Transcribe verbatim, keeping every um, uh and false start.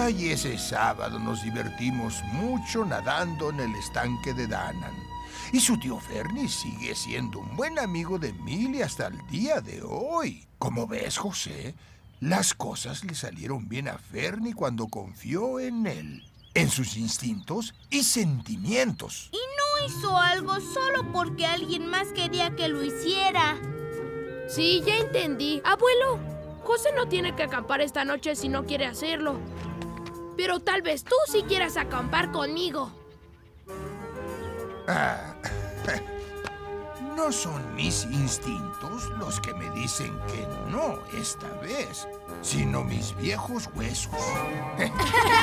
Ay, ese sábado nos divertimos mucho nadando en el estanque de Danan. Y su tío Fernie sigue siendo un buen amigo de Millie hasta el día de hoy. Como ves, José, las cosas le salieron bien a Fernie cuando confió en él, en sus instintos y sentimientos. Y no hizo algo solo porque alguien más quería que lo hiciera. Sí, ya entendí. Abuelo, José no tiene que acampar esta noche si no quiere hacerlo. Pero tal vez tú sí quieras acampar conmigo. Ah, no son mis instintos los que me dicen que no esta vez, sino mis viejos huesos.